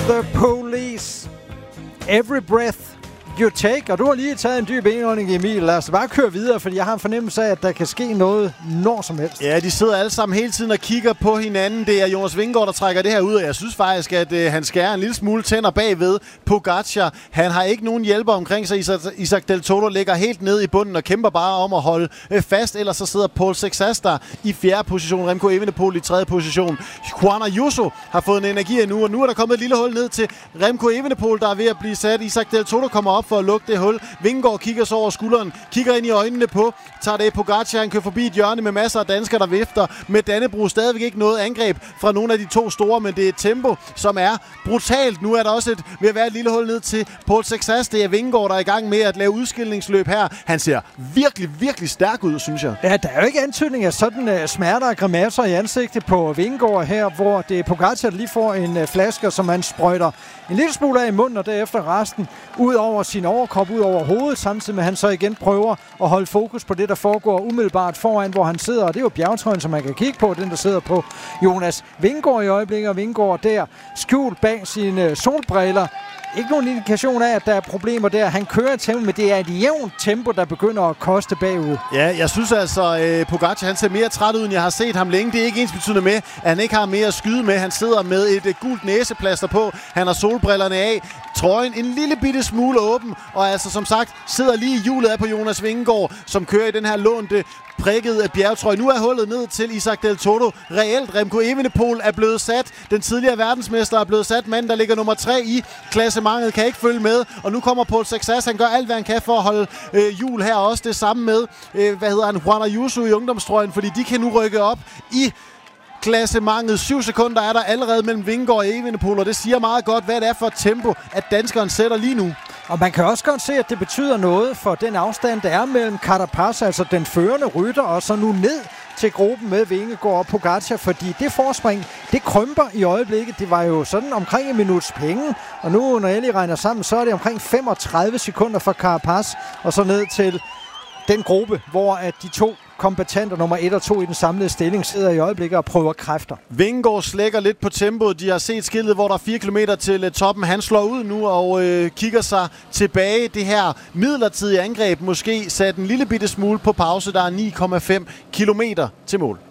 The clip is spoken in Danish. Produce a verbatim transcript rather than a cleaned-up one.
The Police. Every breath you take. Og du har lige taget en dyb indånding, Emil. Lad os bare køre videre, fordi jeg har en fornemmelse af, at der kan ske noget når som helst. Ja, de sidder alle sammen hele tiden og kigger på hinanden. Det er Jonas Vingegaard, der trækker det her ud, og jeg synes faktisk, at øh, han skærer en lille smule tænder bagved Pogačar. Han har ikke nogen hjælper omkring sig. Isaac Del Toro ligger helt ned i bunden og kæmper bare om at holde øh, fast. Ellers så sidder Paul Sexas der i fjerde position, Remco Evenepoel i tredje position. Juan Ayuso har fået en energi nu, og nu er der kommet et lille hul ned til Remco Evenepoel, der er ved at blive sat. Isaac Del Toro kommer op for at lukke det hul. Vingegaard kigger så over skulderen, kigger ind i øjnene på Tadej Pogačar. Han kører forbi et hjørne med masser af danskere, der vifter med Dannebrog. Stadigvæk ikke noget angreb fra nogle af de to store, men det er et tempo, som er brutalt. Nu er der også et, ved at være et lille hul ned til Paul Sexas. Det er Vingegaard, der er i gang med at lave udskillingsløb her. Han ser virkelig, virkelig stærk ud, synes jeg. Ja, der er jo ikke antydning af sådan uh, smerter og grimasser i ansigtet på Vingegaard her, hvor det er Pogačar, der lige får en uh, flaske, som han sprøjter en lille smule af i munden, og derefter resten ud over sin overkrop, ud over hovedet, samtidig med at han så igen prøver at holde fokus på det, der foregår umiddelbart foran, hvor han sidder. Og det er jo bjergetrøjen, som man kan kigge på, den der sidder på Jonas Vingegaard i øjeblikket, og Vingegaard der skjult bag sine solbriller. Ikke nogen indikation af, at der er problemer der. Han kører tempo, men det er et jævnt tempo, der begynder at koste bagud. Ja, jeg synes altså, at Pogačar han ser mere træt ud, end jeg har set ham længe. Det er ikke ensbetydende med, at han ikke har mere at skyde med. Han sidder med et gult næseplaster på. Han har solbrillerne af. Trøjen en lille bitte smule åben. Og altså som sagt, sidder lige i hjulet af på Jonas Vingegaard, som kører i den her lånte prikket af bjergetrøje. Nu er hullet ned til Isaac Del Toro. Reelt, Remco Evenepoel er blevet sat. Den tidligere verdensmester er blevet sat. Manden, der ligger nummer tre i klassementet, kan ikke følge med. Og nu kommer Paul Sexas. Han gør alt, hvad han kan for at holde øh, hjul her. Også det samme med, øh, hvad hedder han, Juan Ayuso i ungdomstrøjen, fordi de kan nu rykke op i klassementet. Syv sekunder er der allerede mellem Vingegaard og Evenepoel, og det siger meget godt, hvad det er for et tempo, at danskeren sætter lige nu. Og man kan også godt se, at det betyder noget for den afstand, der er mellem Carapaz, altså den førende rytter, og så nu ned til gruppen med Vingegaard og Pogačar, fordi det forspring, det krymper i øjeblikket. Det var jo sådan omkring en minuts penge, og nu, når jeg lige regner sammen, så er det omkring femogtredive sekunder for Carapaz, og så ned til den gruppe, hvor at de to kombattanter nummer et og to i den samlede stilling sidder i øjeblikket og prøver kræfter. Vingegaard slækker lidt på tempoet. De har set skiltet, hvor der er fire kilometer til toppen. Han slår ud nu og øh, kigger sig tilbage. Det her midlertidige angreb måske sat en lille bitte smule på pause. Der er ni komma fem kilometer til mål.